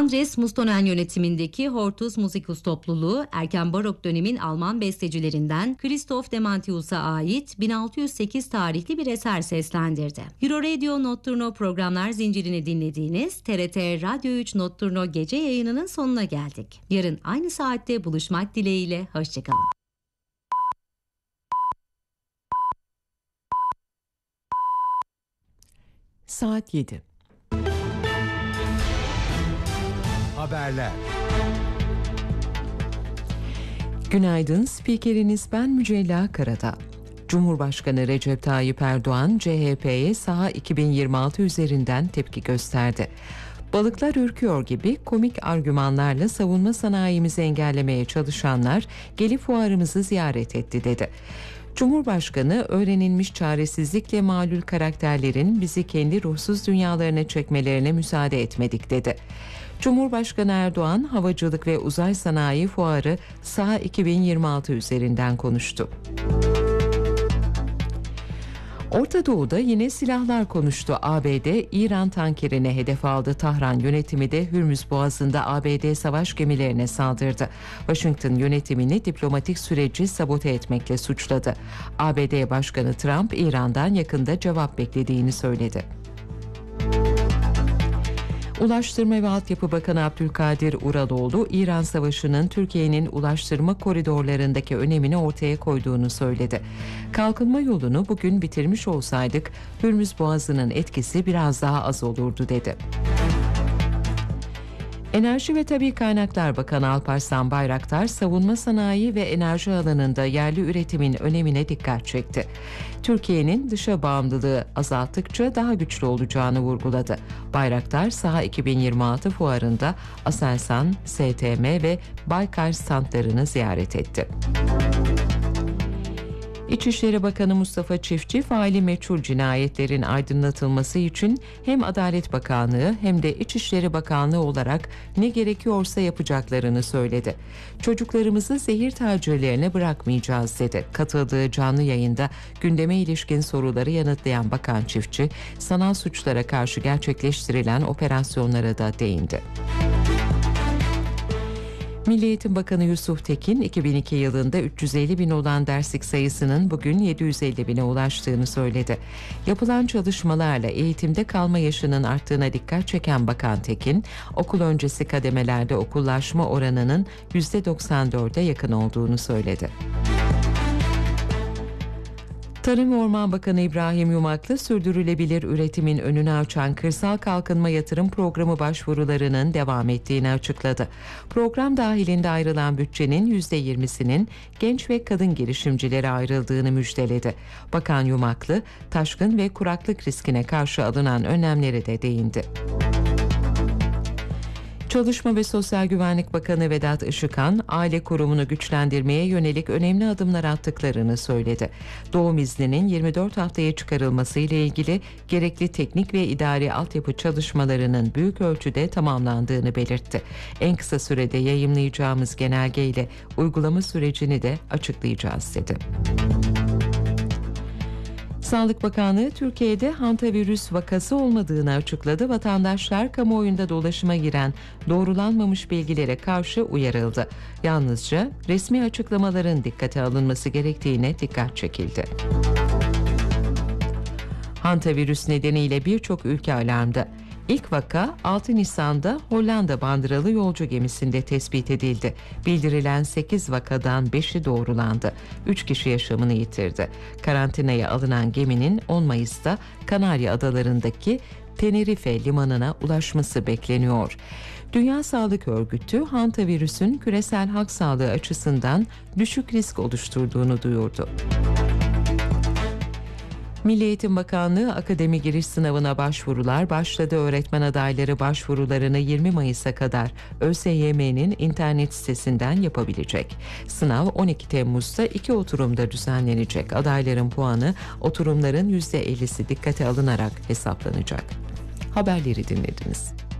Andres Mustonen yönetimindeki Hortus Musicus topluluğu erken barok dönemin Alman bestecilerinden Christoph Demantius'a ait 1608 tarihli bir eser seslendirdi. Euroradio Notturno programlar zincirini dinlediğiniz TRT Radyo 3 Notturno gece yayınının sonuna geldik. Yarın aynı saatte buluşmak dileğiyle, hoşçakalın. Saat 7. Haberler. Günaydın, spikeriniz ben Mücella Karadağ. Cumhurbaşkanı Recep Tayyip Erdoğan, CHP'ye saha 2026 üzerinden tepki gösterdi. Balıklar ürküyor gibi komik argümanlarla savunma sanayimizi engellemeye çalışanlar gelip fuarımızı ziyaret etti dedi. Cumhurbaşkanı, öğrenilmiş çaresizlikle malul karakterlerin bizi kendi ruhsuz dünyalarına çekmelerine müsaade etmedik dedi. Cumhurbaşkanı Erdoğan, Havacılık ve Uzay Sanayi Fuarı saha 2026 üzerinden konuştu. Orta Doğu'da yine silahlar konuştu. ABD, İran tankerine hedef aldı. Tahran yönetimi de Hürmüz Boğazı'nda ABD savaş gemilerine saldırdı. Washington yönetimini diplomatik süreci sabote etmekle suçladı. ABD Başkanı Trump, İran'dan yakında cevap beklediğini söyledi. Ulaştırma ve Altyapı Bakanı Abdülkadir Uraloğlu, İran Savaşı'nın Türkiye'nin ulaştırma koridorlarındaki önemini ortaya koyduğunu söyledi. Kalkınma yolunu bugün bitirmiş olsaydık, Hürmüz Boğazı'nın etkisi biraz daha az olurdu dedi. Enerji ve Tabii Kaynaklar Bakanı Alparslan Bayraktar, savunma sanayi ve enerji alanında yerli üretimin önemine dikkat çekti. Türkiye'nin dışa bağımlılığı azalttıkça daha güçlü olacağını vurguladı. Bayraktar, saha 2026 fuarında Aselsan, STM ve Baykar standlarını ziyaret etti. İçişleri Bakanı Mustafa Çiftçi, faili meçhul cinayetlerin aydınlatılması için hem Adalet Bakanlığı hem de İçişleri Bakanlığı olarak ne gerekiyorsa yapacaklarını söyledi. Çocuklarımızı zehir tacirlerine bırakmayacağız dedi. Katıldığı canlı yayında gündeme ilişkin soruları yanıtlayan Bakan Çiftçi, sanal suçlara karşı gerçekleştirilen operasyonlara da değindi. Milli Eğitim Bakanı Yusuf Tekin, 2002 yılında 350 bin olan derslik sayısının bugün 750 bine ulaştığını söyledi. Yapılan çalışmalarla eğitimde kalma yaşının arttığına dikkat çeken Bakan Tekin, okul öncesi kademelerde okullaşma oranının %94'e yakın olduğunu söyledi. Tarım ve Orman Bakanı İbrahim Yumaklı, sürdürülebilir üretimin önünü açan Kırsal Kalkınma Yatırım Programı başvurularının devam ettiğini açıkladı. Program dahilinde ayrılan bütçenin %20'sinin genç ve kadın girişimcilere ayrıldığını müjdeledi. Bakan Yumaklı, taşkın ve kuraklık riskine karşı alınan önlemlere de değindi. Çalışma ve Sosyal Güvenlik Bakanı Vedat Işıkhan, aile kurumunu güçlendirmeye yönelik önemli adımlar attıklarını söyledi. Doğum izninin 24 haftaya çıkarılması ile ilgili gerekli teknik ve idari altyapı çalışmalarının büyük ölçüde tamamlandığını belirtti. En kısa sürede yayımlayacağımız genelgeyle uygulama sürecini de açıklayacağız dedi. Sağlık Bakanlığı, Türkiye'de hantavirüs vakası olmadığını açıkladı. Vatandaşlar kamuoyunda dolaşıma giren doğrulanmamış bilgilere karşı uyarıldı. Yalnızca resmi açıklamaların dikkate alınması gerektiğine dikkat çekildi. Hantavirüs nedeniyle birçok ülke alarmda. İlk vaka 6 Nisan'da Hollanda bandıralı yolcu gemisinde tespit edildi. Bildirilen 8 vakadan 5'i doğrulandı. 3 kişi yaşamını yitirdi. Karantinaya alınan geminin 10 Mayıs'ta Kanarya Adaları'ndaki Tenerife limanına ulaşması bekleniyor. Dünya Sağlık Örgütü, hantavirüsün küresel halk sağlığı açısından düşük risk oluşturduğunu duyurdu. Milli Eğitim Bakanlığı, akademi giriş sınavına başvurular başladı. Öğretmen adayları başvurularını 20 Mayıs'a kadar ÖSYM'nin internet sitesinden yapabilecek. Sınav 12 Temmuz'da 2 oturumda düzenlenecek. Adayların puanı oturumların %50'si dikkate alınarak hesaplanacak. Haberleri dinlediniz.